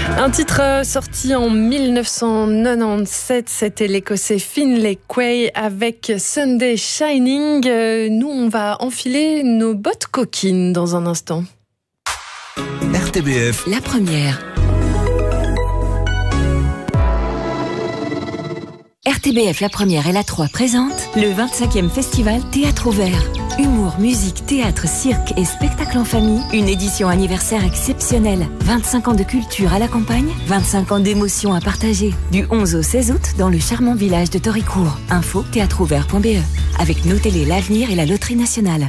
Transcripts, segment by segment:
Un titre sorti en 1997, c'était l'Écossais Finlay Quay avec Sunday Shining. Nous, on va enfiler nos bottes coquines dans un instant. RTBF, la première. RTBF La Première et La 3 présente le 25e festival Théâtre Ouvert. Humour, musique, théâtre, cirque et spectacle en famille. Une édition anniversaire exceptionnelle. 25 ans de culture à la campagne, 25 ans d'émotions à partager. Du 11 au 16 août dans le charmant village de Toricourt. Info théâtreouvert.be. Avec nos télés, l'avenir et la Loterie Nationale.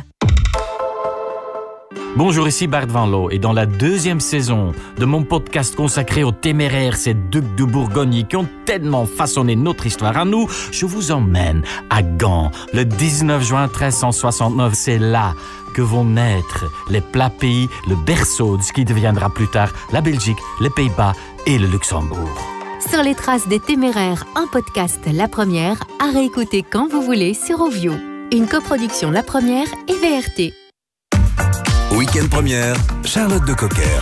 Bonjour, ici Bart Van Loo et dans la 2e saison de mon podcast consacré aux téméraires, ces ducs de Bourgogne qui ont tellement façonné notre histoire à nous, je vous emmène à Gand, le 19 juin 1369. C'est là que vont naître les plats pays, le berceau de ce qui deviendra plus tard la Belgique, les Pays-Bas et le Luxembourg. Sur les traces des téméraires, un podcast La Première, à réécouter quand vous voulez sur Ovio. Une coproduction La Première et VRT. Week-end première, Charlotte de Cocker.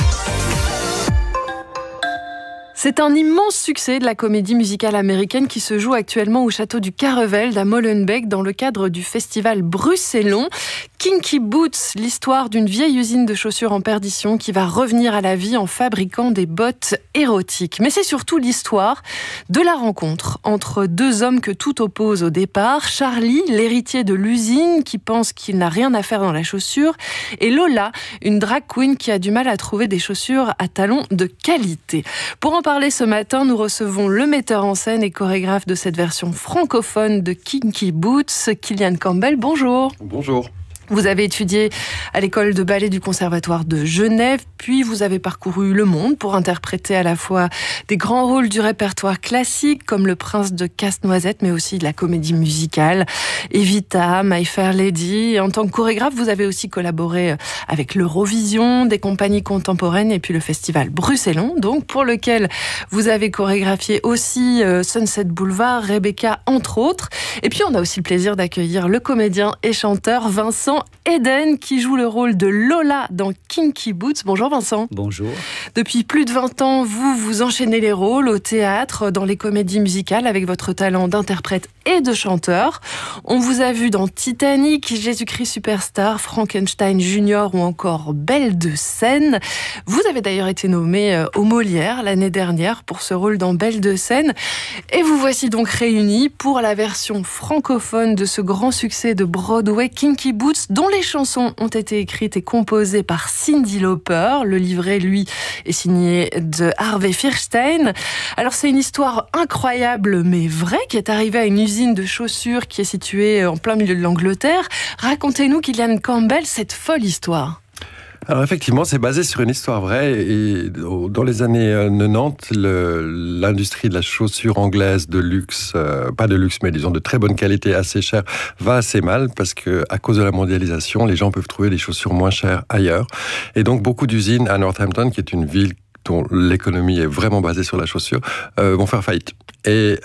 C'est un immense succès de la comédie musicale américaine qui se joue actuellement au château du Carreveld à Molenbeek dans le cadre du festival Bruxellon. Kinky Boots, l'histoire d'une vieille usine de chaussures en perdition qui va revenir à la vie en fabriquant des bottes érotiques. Mais c'est surtout l'histoire de la rencontre entre deux hommes que tout oppose au départ. Charlie, l'héritier de l'usine qui pense qu'il n'a rien à faire dans la chaussure, et Lola, une drag queen qui a du mal à trouver des chaussures à talons de qualité. Pour en parler ce matin, nous recevons le metteur en scène et chorégraphe de cette version francophone de Kinky Boots, Kylian Campbell. Bonjour. Bonjour. Vous avez étudié à l'école de ballet du Conservatoire de Genève, puis vous avez parcouru le monde pour interpréter à la fois des grands rôles du répertoire classique, comme Le Prince de Casse-Noisette, mais aussi de la comédie musicale, Evita, My Fair Lady. Et en tant que chorégraphe, vous avez aussi collaboré avec l'Eurovision, des compagnies contemporaines et puis le festival Bruxellon, donc pour lequel vous avez chorégraphié aussi Sunset Boulevard, Rebecca, entre autres. Et puis on a aussi le plaisir d'accueillir le comédien et chanteur Vincent Eden qui joue le rôle de Lola dans Kinky Boots. Bonjour Vincent. Bonjour. Depuis plus de 20 ans, vous enchaînez les rôles au théâtre, dans les comédies musicales avec votre talent d'interprète et de chanteur. On vous a vu dans Titanic, Jésus-Christ Superstar, Frankenstein Junior ou encore Belle de Scène. Vous avez d'ailleurs été nommé aux Molières l'année dernière pour ce rôle dans Belle de Scène. Et vous voici donc réunis pour la version francophone de ce grand succès de Broadway, Kinky Boots, dont les chansons ont été écrites et composées par Cyndi Lauper. Le livret, lui, est signé de Harvey Fierstein. Alors, c'est une histoire incroyable, mais vraie, qui est arrivée à une usine de chaussures qui est située en plein milieu de l'Angleterre. Racontez-nous, Kylian Campbell, cette folle histoire. Alors effectivement, c'est basé sur une histoire vraie et dans les années 90, l'industrie de la chaussure anglaise de luxe, pas de luxe mais disons de très bonne qualité, assez chère, va assez mal parce que à cause de la mondialisation, les gens peuvent trouver des chaussures moins chères ailleurs. Et donc beaucoup d'usines à Northampton, qui est une ville dont l'économie est vraiment basée sur la chaussure, vont faire faillite. Et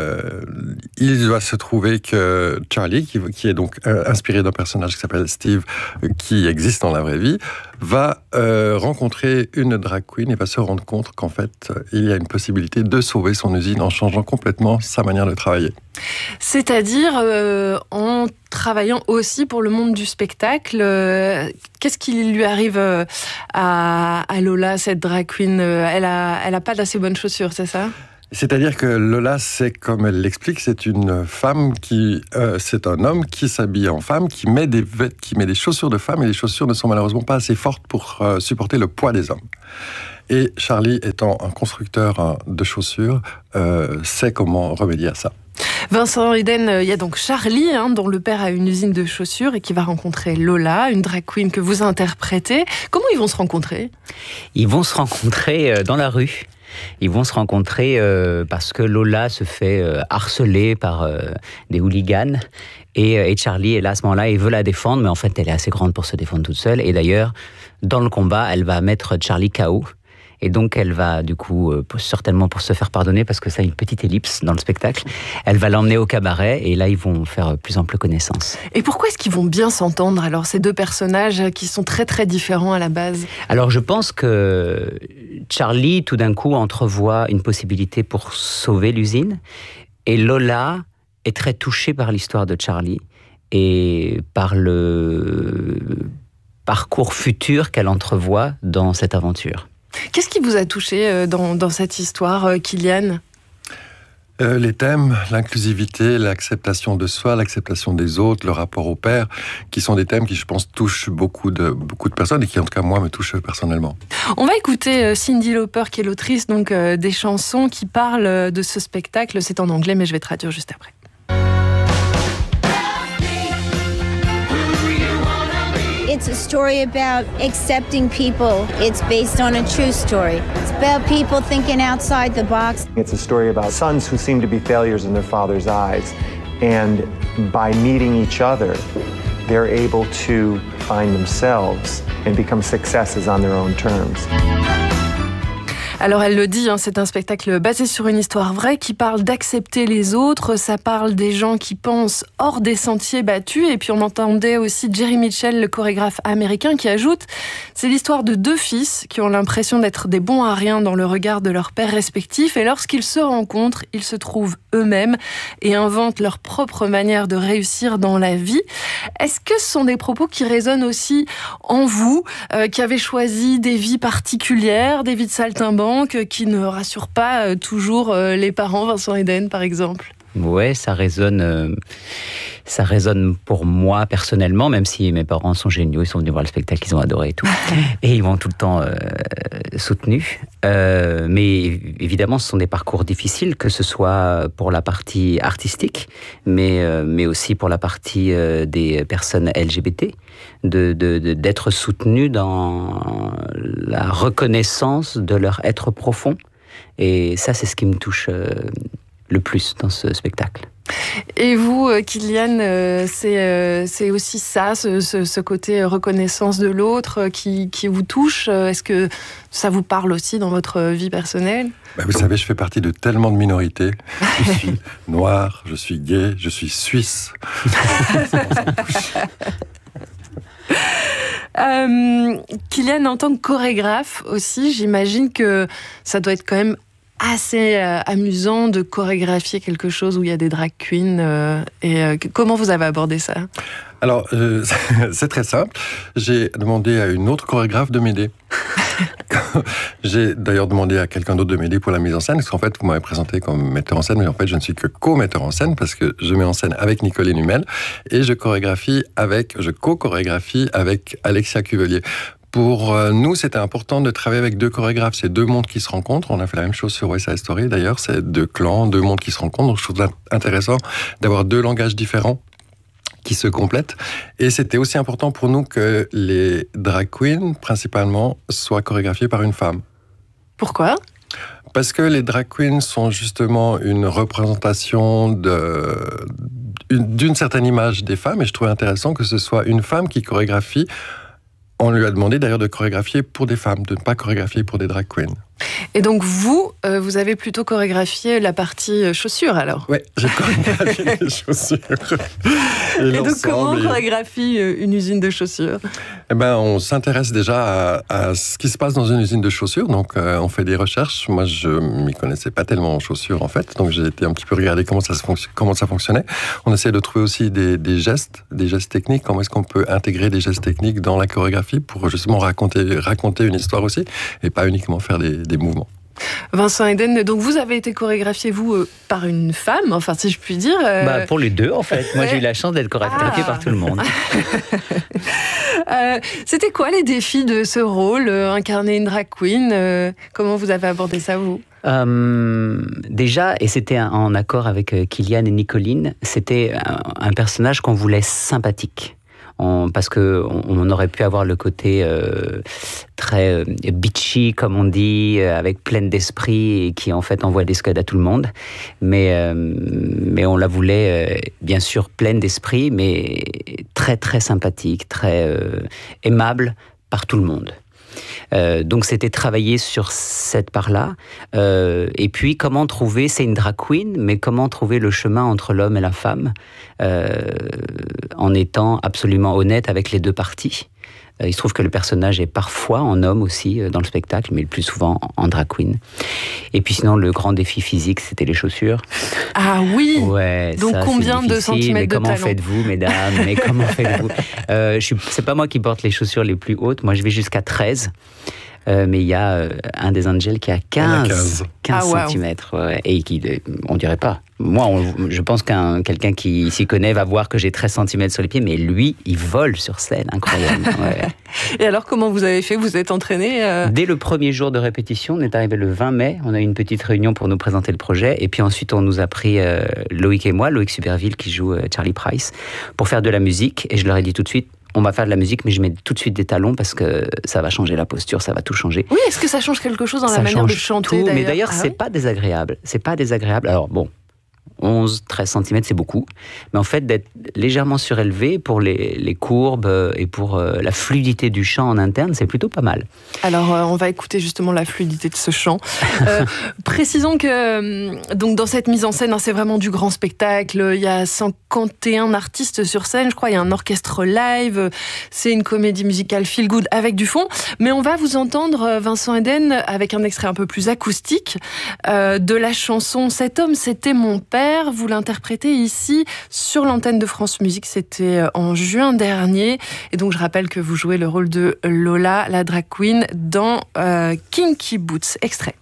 il va se trouver que Charlie, qui est donc inspiré d'un personnage qui s'appelle Steve, qui existe dans la vraie vie, va rencontrer une drag queen et va se rendre compte qu'en fait, il y a une possibilité de sauver son usine en changeant complètement sa manière de travailler. C'est-à-dire en travaillant aussi pour le monde du spectacle. Qu'est-ce qui lui arrive à Lola, cette drag queen? Elle a pas d'assez bonnes chaussures, c'est ça? C'est-à-dire que Lola, c'est comme elle l'explique, c'est une femme c'est un homme qui s'habille en femme, qui met des chaussures de femme, et les chaussures ne sont malheureusement pas assez fortes pour supporter le poids des hommes. Et Charlie, étant un constructeur de chaussures, sait comment remédier à ça. Vincent Eden, il y a donc Charlie, dont le père a une usine de chaussures et qui va rencontrer Lola, une drag queen que vous interprétez. Comment ils vont se rencontrer? Ils vont se rencontrer dans la rue. Ils vont se rencontrer parce que Lola se fait harceler par des hooligans et Charlie est là à ce moment-là et veut la défendre, mais en fait elle est assez grande pour se défendre toute seule. Et d'ailleurs, dans le combat, elle va mettre Charlie KO. Et donc, elle va, du coup, certainement pour se faire pardonner, parce que ça a une petite ellipse dans le spectacle, elle va l'emmener au cabaret, et là, ils vont faire plus ample connaissance. Et pourquoi est-ce qu'ils vont bien s'entendre, alors, ces deux personnages qui sont très, très différents à la base? Alors, je pense que Charlie, tout d'un coup, entrevoit une possibilité pour sauver l'usine, et Lola est très touchée par l'histoire de Charlie, et par le parcours futur qu'elle entrevoit dans cette aventure. Qu'est-ce qui vous a touché dans cette histoire, Kylian ? Les thèmes, l'inclusivité, l'acceptation de soi, l'acceptation des autres, le rapport au père, qui sont des thèmes qui, je pense, touchent beaucoup de personnes et qui, en tout cas, moi, me touchent personnellement. On va écouter Cyndi Lauper, qui est l'autrice donc, des chansons qui parlent de ce spectacle. C'est en anglais, mais je vais traduire juste après. It's a story about accepting people. It's based on a true story. It's about people thinking outside the box. It's a story about sons who seem to be failures in their father's eyes. And by meeting each other, they're able to find themselves and become successes on their own terms. Alors elle le dit, c'est un spectacle basé sur une histoire vraie qui parle d'accepter les autres, ça parle des gens qui pensent hors des sentiers battus, et puis on entendait aussi Jerry Mitchell, le chorégraphe américain, qui ajoute « C'est l'histoire de deux fils qui ont l'impression d'être des bons à rien dans le regard de leurs pères respectifs, et lorsqu'ils se rencontrent, ils se trouvent eux-mêmes et inventent leur propre manière de réussir dans la vie ». Est-ce que ce sont des propos qui résonnent aussi en vous, qui avez choisi des vies particulières, des vies de saltimbanque, qui ne rassure pas toujours les parents, Vincent Eden par exemple? Ouais, ça résonne pour moi personnellement, même si mes parents sont géniaux, ils sont venus voir le spectacle, ils ont adoré et tout, et ils m'ont tout le temps soutenu. Mais évidemment, ce sont des parcours difficiles, que ce soit pour la partie artistique, mais aussi pour la partie des personnes LGBT, d'être soutenues dans la reconnaissance de leur être profond. Et ça, c'est ce qui me touche le plus dans ce spectacle. Et vous, Kylian, c'est aussi ça, ce côté reconnaissance de l'autre qui vous touche? Est-ce que ça vous parle aussi dans votre vie personnelle? Vous savez, je fais partie de tellement de minorités. Je suis noir, je suis gay, je suis suisse. Kylian, en tant que chorégraphe aussi, j'imagine que ça doit être quand même assez amusant de chorégraphier quelque chose où il y a des drag queens. Comment vous avez abordé ça? Alors, c'est très simple. J'ai demandé à une autre chorégraphe de m'aider. J'ai d'ailleurs demandé à quelqu'un d'autre de m'aider pour la mise en scène, parce qu'en fait, vous m'avez présenté comme metteur en scène, mais en fait, je ne suis que co-metteur en scène, parce que je mets en scène avec Nicoline Hummel, et je co-chorégraphie avec Alexia Cuvelier. Pour nous, c'était important de travailler avec deux chorégraphes. C'est deux mondes qui se rencontrent. On a fait la même chose sur West Side Story, d'ailleurs. C'est deux clans, deux mondes qui se rencontrent. Donc, je trouve ça intéressant d'avoir deux langages différents qui se complètent. Et c'était aussi important pour nous que les drag queens, principalement, soient chorégraphiées par une femme. Pourquoi ? Parce que les drag queens sont justement une représentation d'une certaine image des femmes. Et je trouvais intéressant que ce soit une femme qui chorégraphie. On lui a demandé d'ailleurs de chorégraphier pour des femmes, de ne pas chorégraphier pour des drag queens. Et donc vous avez plutôt chorégraphié la partie chaussures alors? Oui, j'ai chorégraphié les chaussures. Et donc comment on chorégraphie une usine de chaussures? On s'intéresse déjà à ce qui se passe dans une usine de chaussures. Donc on fait des recherches. Moi, je ne m'y connaissais pas tellement en chaussures en fait. Donc j'ai été un petit peu regarder comment ça fonctionnait. On essaie de trouver aussi des gestes techniques. Comment est-ce qu'on peut intégrer des gestes techniques dans la chorégraphie pour justement raconter une histoire aussi et pas uniquement faire des mouvements. Vincent Eden, donc vous avez été chorégraphié, vous, par une femme, enfin si je puis dire. Pour les deux, en fait. Moi, j'ai eu la chance d'être chorégraphié par tout le monde. C'était quoi les défis de ce rôle, incarner une drag queen? Comment vous avez abordé ça, vous? Déjà, et c'était en accord avec Kylian et Nicoline, c'était un personnage qu'on voulait sympathique. Parce qu'on aurait pu avoir le côté très bitchy, comme on dit, avec pleine d'esprit, et qui en fait envoie des scuds à tout le monde. Mais on la voulait, bien sûr, pleine d'esprit, mais très très sympathique, très aimable par tout le monde. Donc c'était travailler sur cette part-là. Et puis comment trouver, c'est une drag queen, mais comment trouver le chemin entre l'homme et la femme en étant absolument honnête avec les deux parties. Il se trouve que le personnage est parfois en homme aussi dans le spectacle, mais le plus souvent en drag queen. Et puis sinon, le grand défi physique, c'était les chaussures. Ah oui. Ouais. Donc ça, combien de centimètres de talon? Comment faites-vous, mesdames? Mais comment faites-vous? C'est pas moi qui porte les chaussures les plus hautes. Moi, je vais jusqu'à 13. Mais il y a un des Angels qui a 15 centimètres. Ouais, et qui, on dirait pas. Moi, je pense quelqu'un qui s'y connaît va voir que j'ai 13 centimètres sur les pieds, mais lui, il vole sur scène, incroyable. Ouais. Et alors, comment vous avez fait? Vous êtes entraîné Dès le premier jour de répétition, on est arrivé le 20 mai, on a eu une petite réunion pour nous présenter le projet, et puis ensuite on nous a pris, Loïc et moi, Loïc Superville qui joue Charlie Price, pour faire de la musique, et je leur ai dit tout de suite, on va faire de la musique, mais je mets tout de suite des talons parce que ça va changer la posture, ça va tout changer. Oui, est-ce que ça change quelque chose dans la manière de chanter tout, mais d'ailleurs, c'est pas désagréable. C'est pas désagréable. Alors bon, 11, 13 cm, c'est beaucoup. Mais en fait, d'être légèrement surélevé pour les courbes et pour la fluidité du chant en interne, c'est plutôt pas mal. Alors, on va écouter justement la fluidité de ce chant. Précisons que donc dans cette mise en scène, c'est vraiment du grand spectacle. Il y a 51 artistes sur scène, je crois. Il y a un orchestre live. C'est une comédie musicale feel good avec du fond. Mais on va vous entendre, Vincent Eden, avec un extrait un peu plus acoustique de la chanson « Cet homme, c'était mon père ». Vous l'interprétez ici sur l'antenne de France Musique, c'était en juin dernier. Et donc je rappelle que vous jouez le rôle de Lola, la drag queen, dans Kinky Boots. Extrait.